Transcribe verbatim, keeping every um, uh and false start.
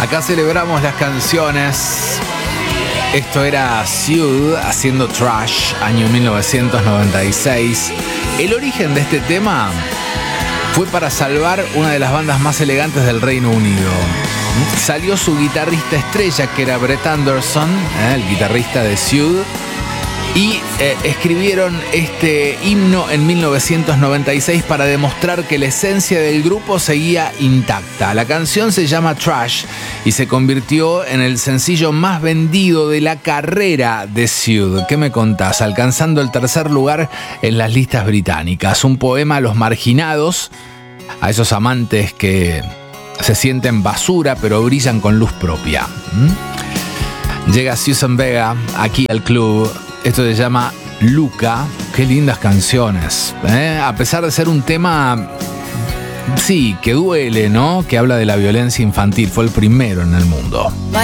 Acá celebramos las canciones. Esto era Suede haciendo Trash, año mil novecientos noventa y seis. El origen de este tema fue para salvar una de las bandas más elegantes del Reino Unido. Salió su guitarrista estrella, que era Brett Anderson, ¿eh? el guitarrista de Suede, y eh, escribieron este himno en mil novecientos noventa y seis para demostrar que la esencia del grupo seguía intacta. La canción se llama Trash y se convirtió en el sencillo más vendido de la carrera de Suede. ¿Qué me contás? Alcanzando el tercer lugar en las listas británicas. Un poema a los marginados, a esos amantes que se sienten basura pero brillan con luz propia. ¿Mm? Llega Suzanne Vega aquí al club. Esto se llama Luca. Qué lindas canciones, ¿eh? A pesar de ser un tema, sí, que duele, ¿no? Que habla de la violencia infantil. Fue el primero en el mundo.